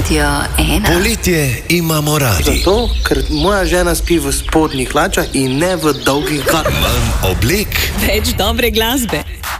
Radio 1. Poletje imamo radi. Zato, ker moja žena spi v spodnjih hlačah in ne v dolgih galah. Manj oblek Več dobre glasbe.